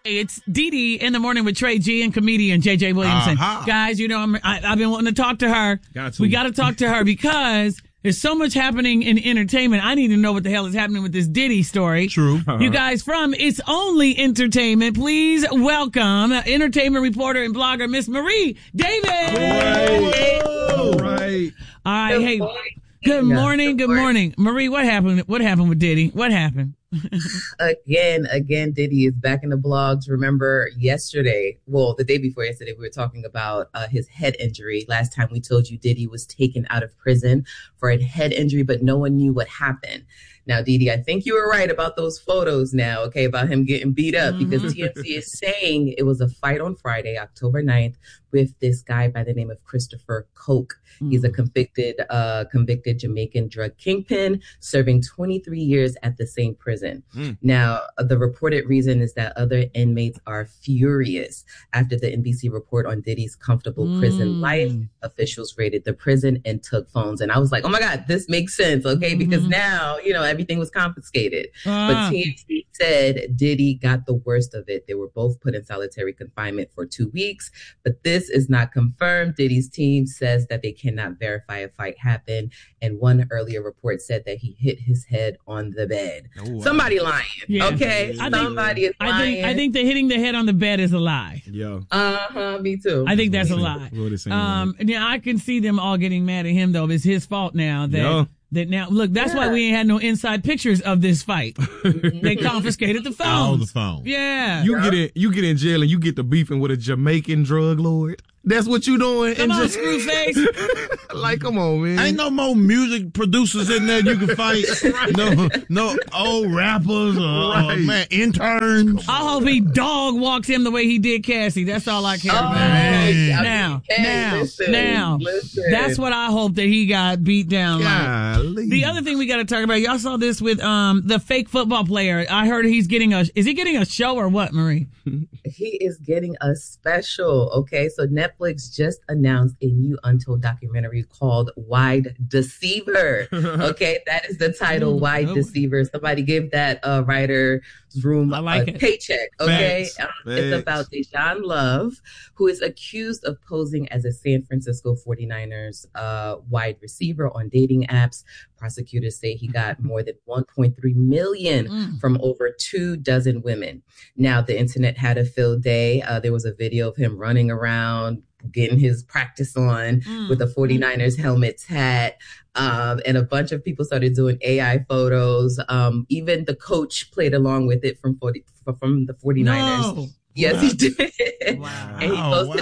It's Dee Dee in the morning with Trey G and comedian JJ Williamson. Guys, you know, I've been wanting to talk to her. We got to talk to her because there's so much happening in entertainment. I need to know what the hell is happening with this Diddy story. True. You guys from It's Only Entertainment, please welcome entertainment reporter and blogger Miss Marie Davis. All right. All right. Hey, good morning. Good morning. Marie, what happened? What happened with Diddy? What happened? Again, Diddy is back in the blogs. Remember yesterday, the day before yesterday, we were talking about his head injury. Last time we told you Diddy was taken out of prison for a head injury, but no one knew what happened. Now, Didi, I think you were right about those photos now, okay, about him getting beat up because TMZ is saying it was a fight on Friday, October 9th, with this guy by the name of Christopher Koch. He's a convicted Jamaican drug kingpin serving 23 years at the same prison. Now, the reported reason is that other inmates are furious after the NBC report on Diddy's comfortable prison life. Officials raided the prison and took phones. And I was like, oh my God, this makes sense, okay? Because now, you know, everything was confiscated. But TMZ said Diddy got the worst of it. They were both put in solitary confinement for 2 weeks. But this is not confirmed. Diddy's team says that they cannot verify a fight happened. And one earlier report said that he hit his head on the bed. Somebody lying, okay? Somebody is lying. I think the hitting the head on the bed is a lie. Me too. I think that's a lie. Yeah, I can see them all getting mad at him, though. It's his fault now that now, look, that's why we ain't had no inside pictures of this fight. They confiscated the phones. All the phones. Yeah. You get in jail and you get to beefing with a Jamaican drug lord. That's what you doing. Come on, Screwface. Like, come on, man. Ain't no more music producers in there you can fight. No old rappers or man, interns. I hope he dog walks him the way he did Cassie. That's all I care about. Now, that's what I hope that he got beat down. Like. The other thing we got to talk about, y'all saw this with the fake football player. I heard is he getting a show or what, Marie? He is getting a special. Okay, so Netflix just announced a new Untold documentary called Wide Deceiver. Okay, that is the title, Wide Deceiver. Somebody gave that writer's room a paycheck. Okay, it's about Deshaun Love, who is accused of posing as a San Francisco 49ers wide receiver on dating apps. Prosecutors say he got more than $1.3 million from over 24 women. Now, the internet had a field day. There was a video of him running around, getting his practice on with a 49ers helmet hat. And a bunch of people started doing AI photos. Even the coach played along with it from the 49ers. No. Yes, he did. Wow. And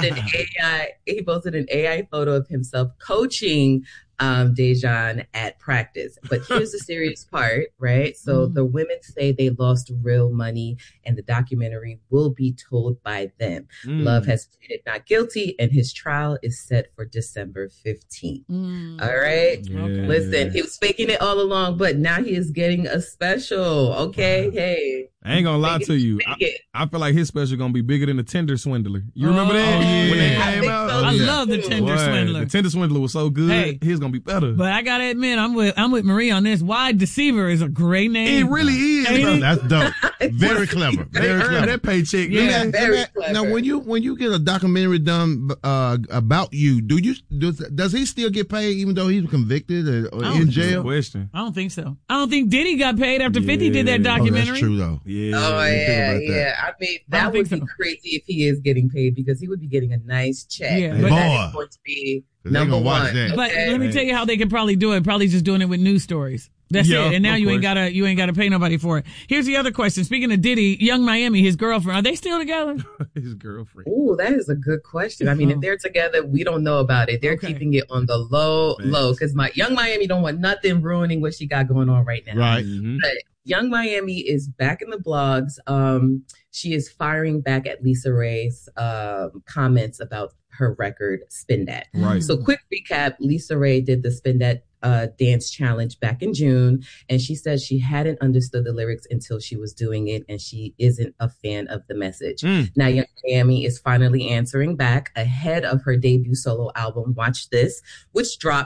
he posted an AI photo of himself coaching Dejan at practice. But here's the serious part, right? So the women say they lost real money and the documentary will be told by them. Love has pleaded not guilty and his trial is set for December 15th. All right? Okay. Listen, he was faking it all along, but now he is getting a special. Okay? Hey. I ain't gonna lie to you. I feel like his special gonna be bigger than the Tinder Swindler. You remember that? Yeah. When they came out? I love the Tinder Swindler. The Tinder Swindler was so good. Hey, his gonna be better. But I gotta admit, I'm with Marie on this. Wide Deceiver is a great name. It really is. That's dope. Very clever. Very clever. That paycheck. Yeah, very clever. Now, when you get a documentary done about you, does he still get paid even though he's convicted or in jail? Question. I don't think so. I don't think Diddy got paid after 50 did that documentary. Oh, that's true though. Yeah. Oh yeah. I mean, that would be crazy if he is getting paid because he would be getting a nice check. Yeah, but that is going to be number one. But let me tell you how they can probably do it. Probably just doing it with news stories. That's it. And now you ain't gotta pay nobody for it. Here's the other question. Speaking of Diddy, Young Miami, his girlfriend, are they still together? His girlfriend. Ooh, that is a good question. I mean, if they're together, we don't know about it. They're keeping it on the low, because Young Miami don't want nothing ruining what she got going on right now. Right. But Young Miami is back in the blogs. She is firing back at Lisa Ray's comments about her record Spin That. Right. So quick recap, Lisa Ray did the Spin That dance challenge back in June, and she said she hadn't understood the lyrics until she was doing it, and she isn't a fan of the message. Now, Young Miami is finally answering back ahead of her debut solo album, Watch This, which drops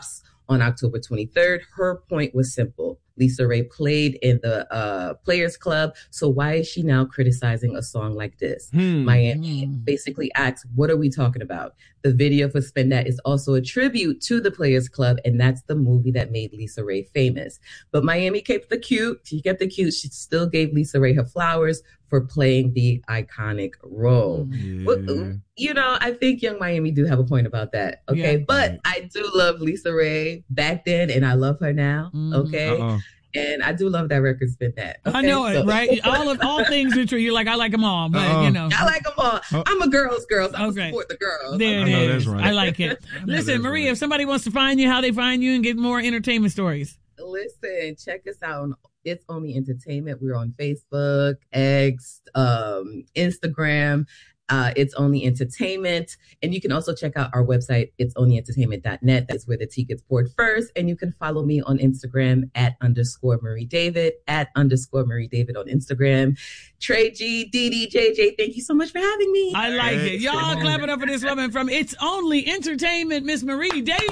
on October 23rd. Her point was simple. LisaRaye played in the Players Club, so why is she now criticizing a song like this? Miami basically asks, what are we talking about? The video for Spin That is also a tribute to the Players Club, and that's the movie that made LisaRaye famous. But Miami kept the cute. She kept the cute. She still gave LisaRaye her flowers for playing the iconic role. You know, I think Young Miami do have a point about that. Okay. Yeah. But I do love LisaRaye back then, and I love her now. Okay. And I do love that record, Spin That. Okay? I know it, right? All things are true. You're like, I like them all, but you know. I like them all. I'm a girl's girl, so I support the girls. There it is. That's right. I like it. Listen, Maria, if somebody wants to find you, how they find you and get more entertainment stories. Listen, check us out on It's Only Entertainment. We're on Facebook, X, Instagram. It's Only Entertainment. And you can also check out our website, itsonlyentertainment.net. That's where the tea gets poured first. And you can follow me on Instagram @_Marie David, @_Marie David on Instagram. Trey G, Dee, JJ, thank you so much for having me. I like it. Y'all clap it up for this woman from It's Only Entertainment, Miss Marie David.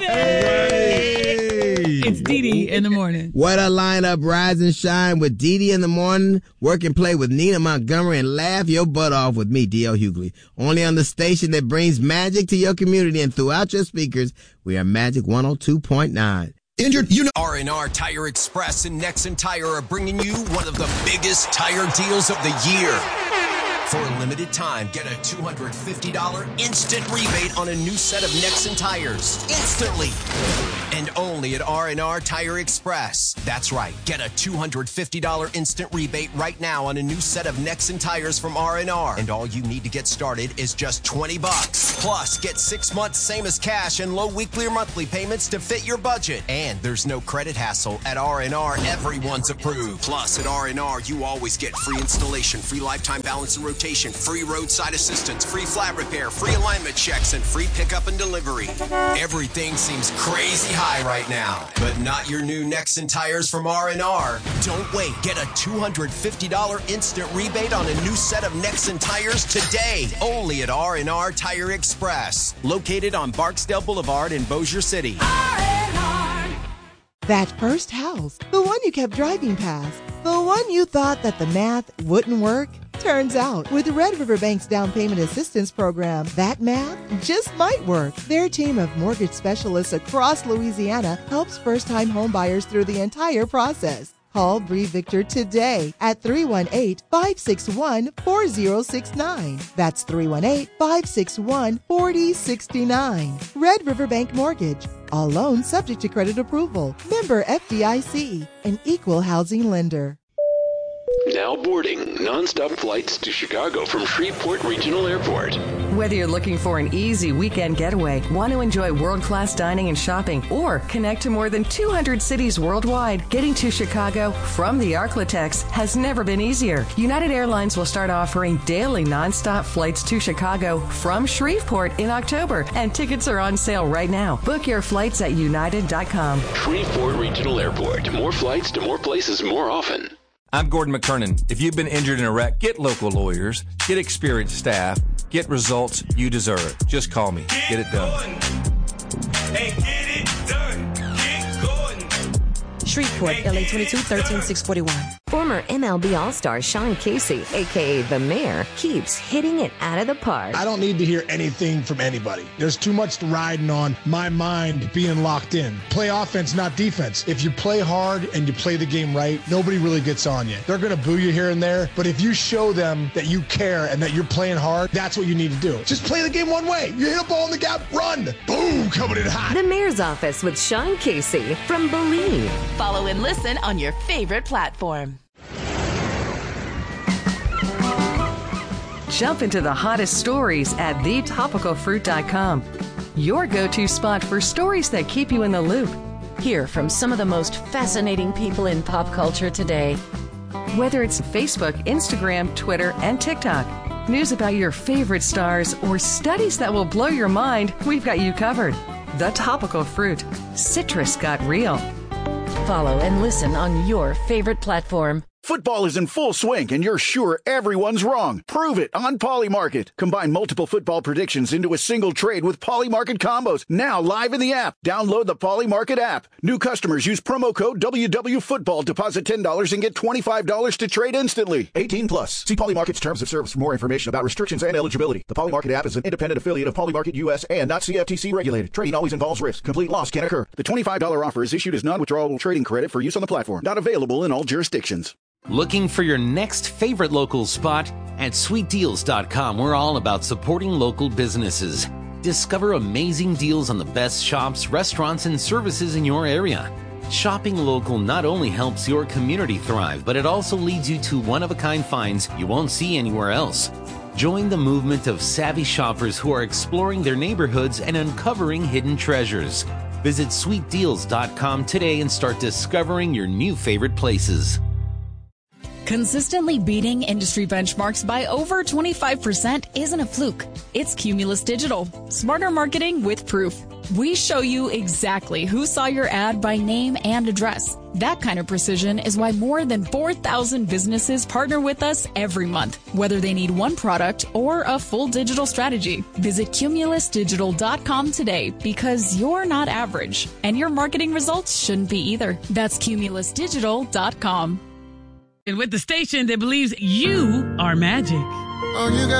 Hey. It's Dee in the morning. What a lineup. Rise and shine with Dee in the morning. Work and play with Nina Montgomery, and laugh your butt off with me, D.L. Hughley. Only on the station that brings magic to your community and throughout your speakers. We are Magic 102.9. Injured, R&R Tire Express and Nexen Tire are bringing you one of the biggest tire deals of the year. For a limited time, get a $250 instant rebate on a new set of Nexen tires. Instantly. And only at R&R Tire Express. That's right. Get a $250 instant rebate right now on a new set of Nexen tires from R&R. And all you need to get started is just $20. Plus, get 6 months same as cash and low weekly or monthly payments to fit your budget. And there's no credit hassle. At R&R, everyone's approved. Plus, at R&R, you always get free installation, free lifetime balance and rotation, free roadside assistance, free flat repair, free alignment checks, and free pickup and delivery. Everything seems crazy high right now, but not your new Nexen tires from R&R. Don't wait. Get a $250 instant rebate on a new set of Nexen tires today. Only at R&R Tire Express, located on Barksdale Boulevard in Bossier City. R&R. That first house, the one you kept driving past, the one you thought that the math wouldn't work. Turns out, with Red River Bank's down payment assistance program, that math just might work. Their team of mortgage specialists across Louisiana helps first-time home buyers through the entire process. Call Bree Victor today at 318-561-4069. That's 318-561-4069. Red River Bank Mortgage. All loans subject to credit approval. Member FDIC. An equal housing lender. Now boarding nonstop flights to Chicago from Shreveport Regional Airport. Whether you're looking for an easy weekend getaway, want to enjoy world-class dining and shopping, or connect to more than 200 cities worldwide, getting to Chicago from the Arklatex has never been easier. United Airlines will start offering daily nonstop flights to Chicago from Shreveport in October, and tickets are on sale right now. Book your flights at united.com. Shreveport Regional Airport. More flights to more places more often. I'm Gordon McKernan. If you've been injured in a wreck, get local lawyers, get experienced staff, get results you deserve. Just call me. Get it done. Hey, get it done. Get Gordon. Shreveport, LA 22-13641. Former MLB All-Star Sean Casey, a.k.a. The Mayor, keeps hitting it out of the park. I don't need to hear anything from anybody. There's too much riding on my mind being locked in. Play offense, not defense. If you play hard and you play the game right, nobody really gets on you. They're going to boo you here and there, but if you show them that you care and that you're playing hard, that's what you need to do. Just play the game one way. You hit a ball in the gap, run. Boom, coming in hot. The Mayor's Office with Sean Casey from Believe. Follow and listen on your favorite platform. Jump into the hottest stories at thetopicalfruit.com. Your go-to spot for stories that keep you in the loop. Hear from some of the most fascinating people in pop culture today. Whether it's Facebook, Instagram, Twitter, and TikTok, news about your favorite stars, or studies that will blow your mind, we've got you covered. The Topical Fruit. Citrus got real. Follow and listen on your favorite platform. Football is in full swing, and you're sure everyone's wrong. Prove it on Polymarket. Combine multiple football predictions into a single trade with Polymarket combos. Now live in the app. Download the Polymarket app. New customers use promo code WWFootball. Deposit $10 and get $25 to trade instantly. 18 plus. See Polymarket's terms of service for more information about restrictions and eligibility. The Polymarket app is an independent affiliate of Polymarket US and not CFTC regulated. Trading always involves risk. Complete loss can occur. The $25 offer is issued as non-withdrawable trading credit for use on the platform. Not available in all jurisdictions. Looking for your next favorite local spot? At sweetdeals.com, we're all about supporting local businesses. Discover amazing deals on the best shops, restaurants, and services in your area. Shopping local not only helps your community thrive, but it also leads you to one-of-a-kind finds you won't see anywhere else. Join the movement of savvy shoppers who are exploring their neighborhoods and uncovering hidden treasures. Visit sweetdeals.com today and start discovering your new favorite places. Consistently beating industry benchmarks by over 25% isn't a fluke. It's Cumulus Digital. Smarter marketing with proof. We show you exactly who saw your ad by name and address. That kind of precision is why more than 4,000 businesses partner with us every month, whether they need one product or a full digital strategy. Visit cumulusdigital.com today because you're not average, and your marketing results shouldn't be either. That's cumulusdigital.com. And with the station that believes you are magic. Oh, you got